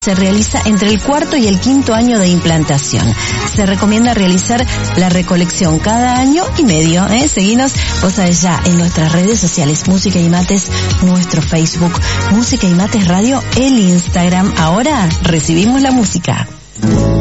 se realiza entre el 4º y el 5º año de implantación. Se recomienda realizar la recolección cada año y medio. Seguinos, vos sabés, ya en nuestras redes sociales, Música y Mates, nuestro Facebook, Música y Mates Radio, el Instagram. Ahora recibimos la música.